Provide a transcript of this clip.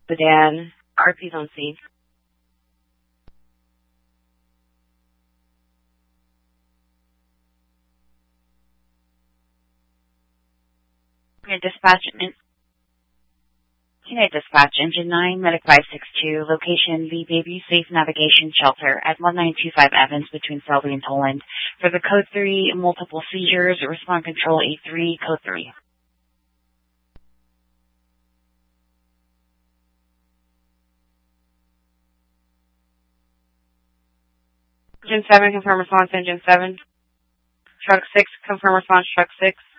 Sedan, RP's on scene. Your dispatch, Engine 9, Medic 562, location the Baby Safe Navigation Shelter at 1925 Evans between Selby and Toland. For the Code 3, multiple seizures, respond control A3, Code 3. Engine 7, confirm response, Engine 7. Truck 6, confirm response, Truck 6.